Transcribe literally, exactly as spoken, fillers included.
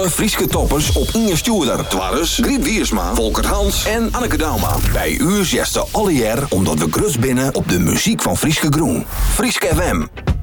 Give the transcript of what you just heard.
Alle Frieske toppers op Inge Stuurder. Twarres, Griet Wiersma, Volker Hans en Anneke Dauma. Bij u zesde alle jaar omdat we grus binnen op de muziek van Frieske Groen. Frieske F M.